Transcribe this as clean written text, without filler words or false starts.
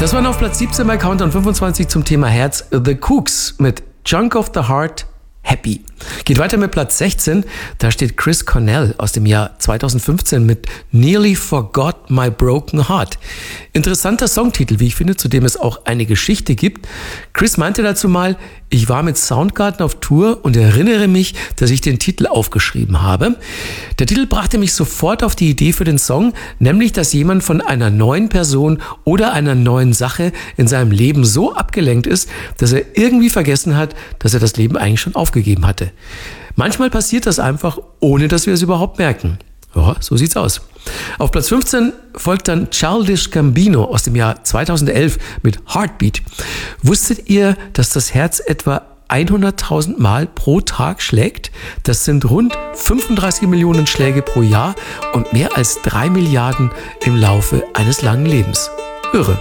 Das waren auf Platz 17 bei Countdown 25 zum Thema Herz, The Kooks mit Junk of the Heart, Happy. Geht weiter mit Platz 16, da steht Chris Cornell aus dem Jahr 2015 mit Nearly Forgot My Broken Heart. Interessanter Songtitel, wie ich finde, zu dem es auch eine Geschichte gibt. Chris meinte dazu mal, ich war mit Soundgarden auf Tour und erinnere mich, dass ich den Titel aufgeschrieben habe. Der Titel brachte mich sofort auf die Idee für den Song, nämlich, dass jemand von einer neuen Person oder einer neuen Sache in seinem Leben so abgelenkt ist, dass er irgendwie vergessen hat, dass er das Leben eigentlich schon aufgegeben hatte. Manchmal passiert das einfach, ohne dass wir es überhaupt merken. Ja, so sieht's aus. Auf Platz 15 folgt dann Childish Gambino aus dem Jahr 2011 mit Heartbeat. Wusstet ihr, dass das Herz etwa 100.000 Mal pro Tag schlägt? Das sind rund 35 Millionen Schläge pro Jahr und mehr als 3 Milliarden im Laufe eines langen Lebens. Irre.